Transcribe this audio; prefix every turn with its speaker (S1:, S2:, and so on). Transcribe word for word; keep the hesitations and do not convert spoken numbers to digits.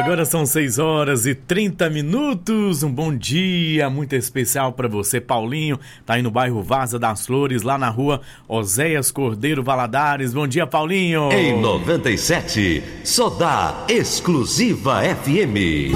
S1: Agora são seis horas e trinta minutos. Um bom dia muito especial para você, Paulinho. Tá aí no bairro Vaza das Flores, lá na rua Oséias Cordeiro Valadares. Bom dia, Paulinho.
S2: Em noventa e sete, só dá Exclusiva F M.